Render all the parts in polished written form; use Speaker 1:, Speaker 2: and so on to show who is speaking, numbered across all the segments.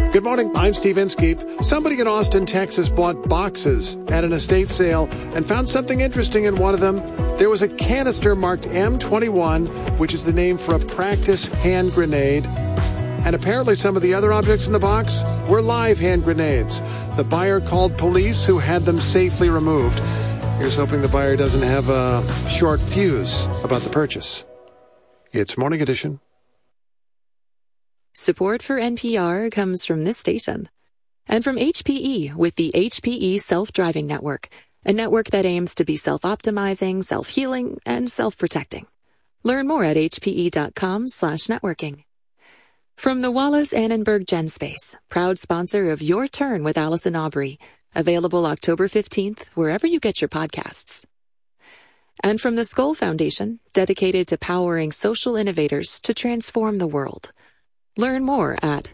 Speaker 1: Good morning, I'm Steve Inskeep. Somebody in Austin, Texas bought boxes at an estate sale and found something interesting in one of them. There was a canister marked M21, which is the name for a practice hand grenade. And apparently some of the other objects in the box were live hand grenades. The buyer called police, who had them safely removed. Here's hoping the buyer doesn't have a short fuse about the purchase. It's Morning Edition.
Speaker 2: Support for NPR comes from this station and from HPE with the HPE Self-Driving Network, a network that aims to be self-optimizing, self-healing, and self-protecting. Learn more at hpe.com/networking. From the Wallace Annenberg GenSpace, proud sponsor of Your Turn with Allison Aubrey, available October 15th wherever you get your podcasts. And from the Skoll Foundation, dedicated to powering social innovators to transform the world. Learn more at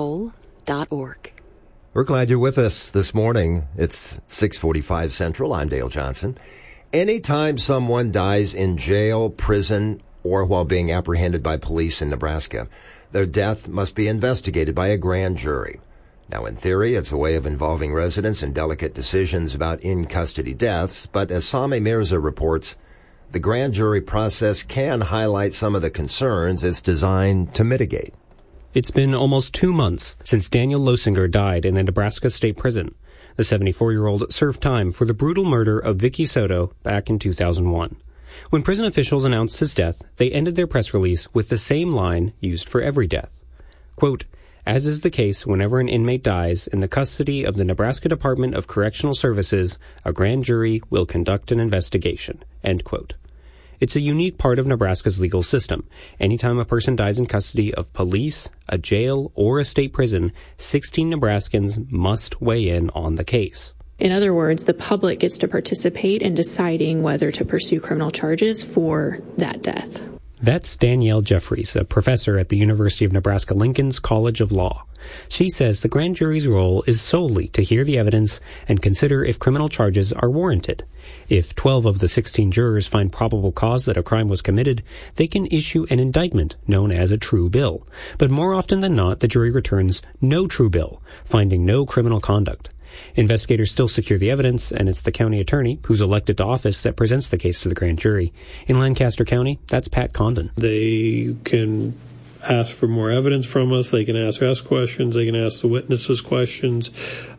Speaker 2: skoll.org.
Speaker 3: We're glad you're with us this morning. It's 6:45 Central. I'm Dale Johnson. Anytime someone dies in jail, prison, or while being apprehended by police in Nebraska, their death must be investigated by a grand jury. Now, in theory, it's a way of involving residents in delicate decisions about in-custody deaths, but as Sami Mirza reports, the grand jury process can highlight some of the concerns it's designed to mitigate.
Speaker 4: It's been almost 2 months since Daniel Losinger died in a Nebraska state prison. The 74-year-old served time for the brutal murder of Vicky Soto back in 2001. When prison officials announced his death, they ended their press release with the same line used for every death. Quote, "As is the case whenever an inmate dies in the custody of the Nebraska Department of Correctional Services, a grand jury will conduct an investigation." End quote. It's a unique part of Nebraska's legal system. Anytime a person dies in custody of police, a jail, or a state prison, 16 Nebraskans must weigh in on the case.
Speaker 5: In other words, the public gets to participate in deciding whether to pursue criminal charges for that death.
Speaker 4: That's Danielle Jeffries, a professor at the University of Nebraska-Lincoln's College of Law. She says the grand jury's role is solely to hear the evidence and consider if criminal charges are warranted. If 12 of the 16 jurors find probable cause that a crime was committed, they can issue an indictment known as a true bill. But more often than not, the jury returns no true bill, finding no criminal conduct. Investigators still secure the evidence, and it's the county attorney, who's elected to office, that presents the case to the grand jury. In Lancaster County, that's Pat Condon.
Speaker 6: They can ask for more evidence from us. They can ask us questions. They can ask the witnesses questions.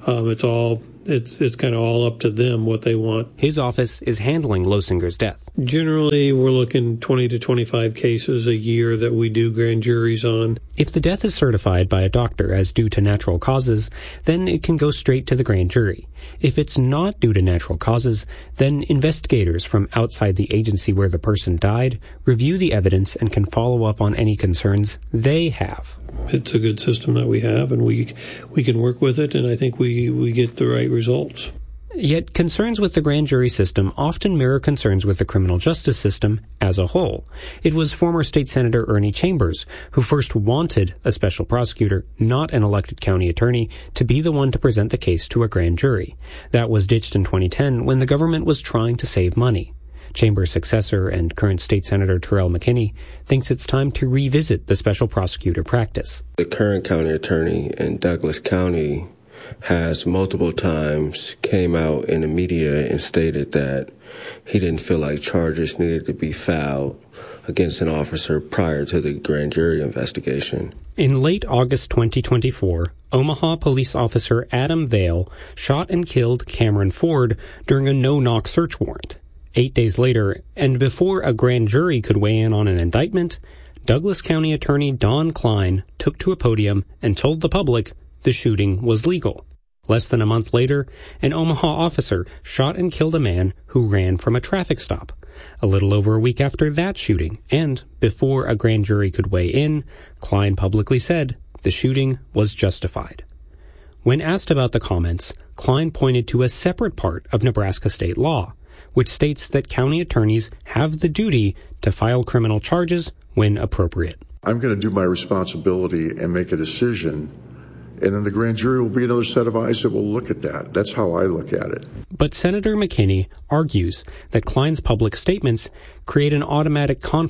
Speaker 6: It's kind of all up to them what they want.
Speaker 4: His office is handling Losinger's death.
Speaker 6: Generally, we're looking 20 to 25 cases a year that we do grand juries on.
Speaker 4: If the death is certified by a doctor as due to natural causes, then it can go straight to the grand jury. If it's not due to natural causes, then investigators from outside the agency where the person died review the evidence and can follow up on any concerns they have.
Speaker 6: It's a good system that we have, and we can work with it, and I think we get the right results.
Speaker 4: Yet concerns with the grand jury system often mirror concerns with the criminal justice system as a whole. It was former State Senator Ernie Chambers who first wanted a special prosecutor, not an elected county attorney, to be the one to present the case to a grand jury. That was ditched in 2010 when the government was trying to save money. Chambers' successor and current State Senator Terrell McKinney thinks it's time to revisit the special prosecutor practice.
Speaker 7: The current county attorney in Douglas County has multiple times came out in the media and stated that he didn't feel like charges needed to be filed against an officer prior to the grand jury investigation.
Speaker 4: In late August 2024, Omaha police officer Adam Vale shot and killed Cameron Ford during a no-knock search warrant. 8 days later, and before a grand jury could weigh in on an indictment, Douglas County Attorney Don Klein took to a podium and told the public the shooting was legal. Less than a month later, an Omaha officer shot and killed a man who ran from a traffic stop. A little over a week after that shooting, and before a grand jury could weigh in, Klein publicly said the shooting was justified. When asked about the comments, Klein pointed to a separate part of Nebraska state law, which states that county attorneys have the duty to file criminal charges when appropriate.
Speaker 8: I'm going to do my responsibility and make a decision, and then the grand jury will be another set of eyes that will look at that. That's how I look at it.
Speaker 4: But Senator McKinney argues that Klein's public statements create an automatic conflict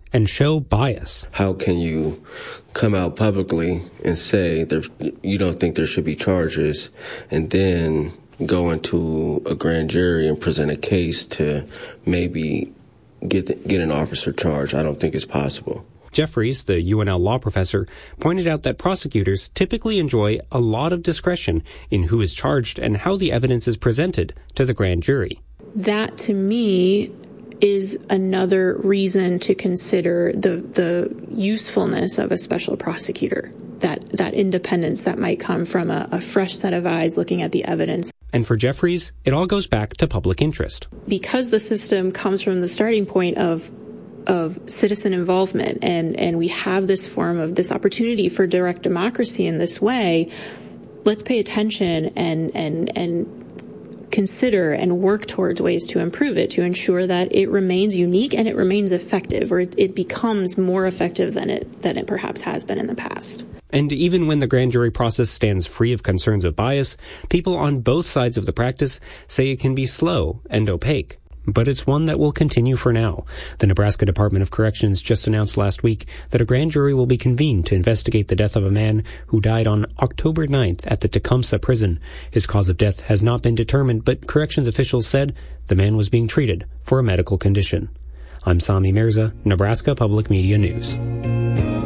Speaker 4: and show bias.
Speaker 7: How can you come out publicly and say you don't think there should be charges, and then go into a grand jury and present a case to maybe get an officer charged? I don't think it's possible.
Speaker 4: Jeffries, the UNL law professor, pointed out that prosecutors typically enjoy a lot of discretion in who is charged and how the evidence is presented to the grand jury.
Speaker 5: That, to me, is another reason to consider the usefulness of a special prosecutor, that independence that might come from a fresh set of eyes looking at the evidence.
Speaker 4: And for Jeffries, it all goes back to public interest.
Speaker 5: Because the system comes from the starting point of citizen involvement, and we have this form of this opportunity for direct democracy in this way, let's pay attention and consider and work towards ways to improve it, to ensure that it remains unique and it remains effective, or it becomes more effective than it perhaps has been in the past.
Speaker 4: And even when the grand jury process stands free of concerns of bias, people on both sides of the practice say it can be slow and opaque. But it's one that will continue for now. The Nebraska Department of Corrections just announced last week that a grand jury will be convened to investigate the death of a man who died on October 9th at the Tecumseh prison. His cause of death has not been determined, but corrections officials said the man was being treated for a medical condition. I'm Sami Mirza, Nebraska Public Media News.